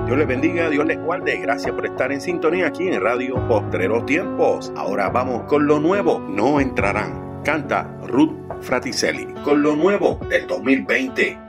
Dios les bendiga, Dios les guarde. Gracias por estar en sintonía aquí en Radio Postreros Tiempos. Ahora vamos con lo nuevo. No entrarán. Canta Ruth Fraticelli con lo nuevo del 2020.